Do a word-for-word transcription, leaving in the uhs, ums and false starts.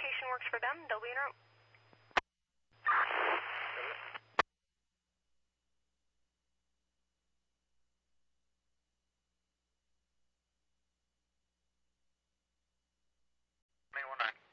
location works for them, they'll be en route. twenty-one nine.